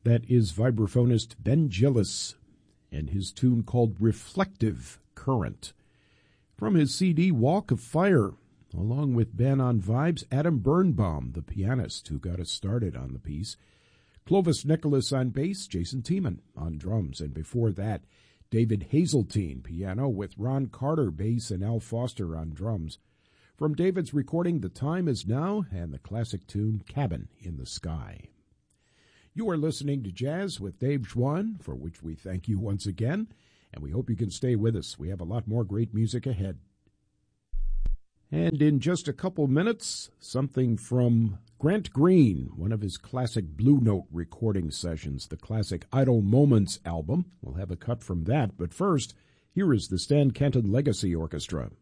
That is vibraphonist Ben Gillis and his tune called Reflective Current. From his CD Walk of Fire, along with Ben on vibes, Adam Birnbaum, the pianist who got us started on the piece, Clovis Nicholas on bass, Jason Tiemann on drums, and before that, David Hazeltine, piano, with Ron Carter, bass, and Al Foster on drums. From David's recording, The Time Is Now, and the classic tune, Cabin in the Sky. You are listening to Jazz with Dave Schwann, for which we thank you once again, and we hope you can stay with us. We have a lot more great music ahead. And in just a couple minutes, something from Grant Green, one of his classic Blue Note recording sessions, the classic Idle Moments album. We'll have a cut from that, but first, here is the Stan Kenton Legacy Orchestra.